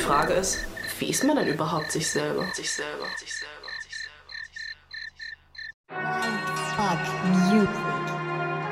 Frage ist, wie ist man denn überhaupt sich selber? Fuck music.